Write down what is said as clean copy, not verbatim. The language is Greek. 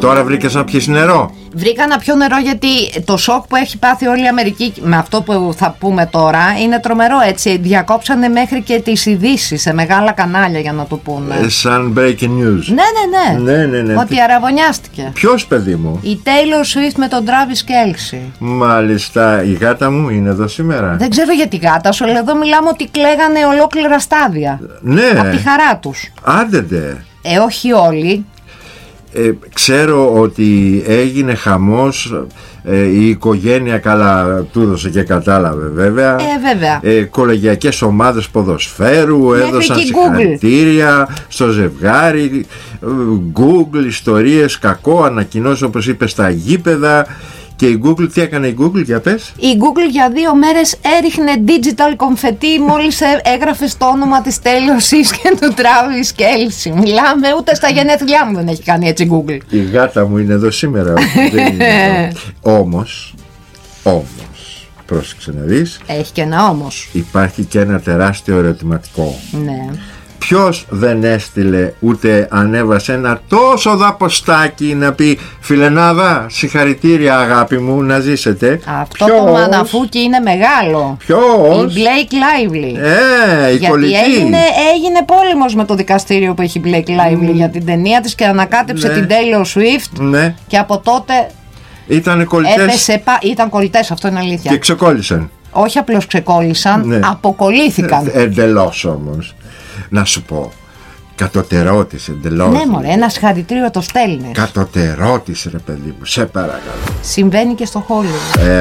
Τώρα βρήκες να πιεις νερό? Βρήκα να πιω νερό, γιατί το σοκ που έχει πάθει όλη η Αμερική με αυτό που θα πούμε τώρα είναι τρομερό, έτσι. Διακόψανε μέχρι και τις ειδήσεις σε μεγάλα κανάλια για να το πούνε. Σαν breaking news. Ναι. Ότι αραβωνιάστηκε. Ποιος, παιδί μου? Η Taylor Swift με τον Travis Kelce. Μάλιστα, η γάτα μου είναι εδώ σήμερα. Δεν ξέρω για τη γάτα σου, αλλά εδώ μιλάμε ότι κλαίγανε ολόκληρα στάδια. Ναι. Από τη χαρά τους. Άντε. Όχι όλοι. Ξέρω ότι έγινε χαμός, η οικογένεια καλά του έδωσε και κατάλαβε βέβαια. Βέβαια. Κολεγιακές ομάδες ποδοσφαίρου μέχρι έδωσαν συγχαρητήρια στο ζευγάρι. Google, ιστορίες, κακό, ανακοινώσεις όπως είπε στα γήπεδα. Και η Google, τι έκανε η Google, για πες? Η Google για 2 μέρες έριχνε digital confetti μόλις έγραφε το όνομα της Taylor Swift και του Travis Kelce. Μιλάμε, ούτε στα γενέθλιά μου δεν έχει κάνει έτσι Google. Η γάτα μου είναι εδώ σήμερα. Όμως, πρόσεξε να δεις. Έχει και ένα όμως. Υπάρχει και ένα τεράστιο ερωτηματικό. Ναι. Ποιος δεν έστειλε ούτε ανέβασε ένα τόσο δαποστάκι να πει φιλενάδα, συγχαρητήρια αγάπη μου, να ζήσετε? Αυτό το μαναφούκι είναι μεγάλο. Ποιος? Η Blake Lively. Η γιατί κολλητή. έγινε πόλεμος με το δικαστήριο που έχει Blake Lively για την ταινία της και ανακάτεψε την Taylor Swift. Ναι. Και από τότε ήταν κολλητές. Ήταν κολλητές, αυτό είναι αλήθεια. Και ξεκόλλησαν. Όχι απλώς ξεκόλλησαν, ναι. Αποκολλήθηκαν. Εντελώς όμως. Να σου πω, κατωτερώτης εντελώς. Ναι μωρέ, ένα συγχαρητήριο το στέλνεις. Κατωτερώτης ρε παιδί μου, σε παρακαλώ. Συμβαίνει και στο Hollywood.